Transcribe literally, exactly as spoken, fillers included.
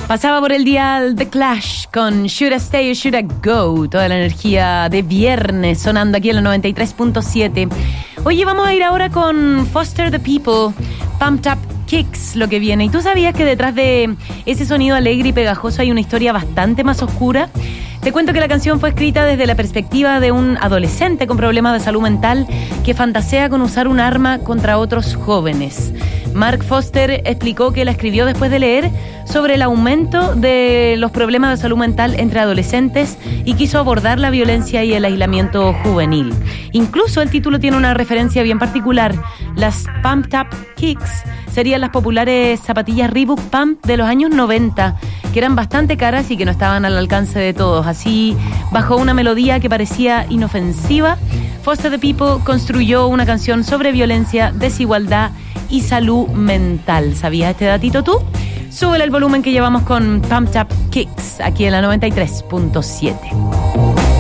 Pasaba por el dial The Clash con Should I Stay or Should I Go. Toda la energía de viernes sonando aquí en la noventa y tres punto siete. Oye, vamos a ir ahora con Foster the People, Pumped Up Kicks, lo que viene. ¿Y tú sabías que detrás de ese sonido alegre y pegajoso hay una historia bastante más oscura? Te cuento que la canción fue escrita desde la perspectiva de un adolescente con problemas de salud mental que fantasea con usar un arma contra otros jóvenes. Mark Foster explicó que la escribió después de leer sobre el aumento de los problemas de salud mental entre adolescentes y quiso abordar la violencia y el aislamiento juvenil. Incluso el título tiene una referencia bien particular. Las Pumped Up Kicks serían las populares zapatillas Reebok Pump de los años noventa, que eran bastante caras y que no estaban al alcance de todos. Así, bajo una melodía que parecía inofensiva, Foster the People construyó una canción sobre violencia, desigualdad y salud mental. ¿Sabías este datito tú? Súbele el volumen que llevamos con Pumped Up Kicks aquí en la noventa y tres punto siete.